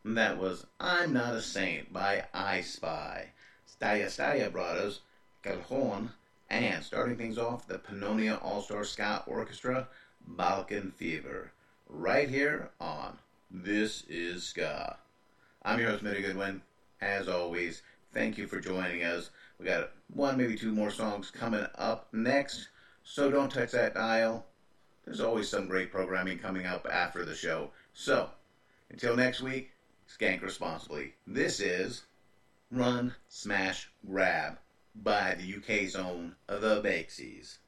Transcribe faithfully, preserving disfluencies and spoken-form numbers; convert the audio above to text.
That was I'm Not a Saint by I Spy, Staya Staya Brothers, Calhoun, and starting things off, the Pannonia All Star Ska Orchestra, Balkan Fever, right here on This Is Ska. I'm your host, Mitty Goodwin. As always, thank you for joining us. We got one, maybe two more songs coming up next, so don't touch that dial. There's always some great programming coming up after the show. So, until next week, skank responsibly. This is Run, Smash, Grab by the U K's own The Bakeseas.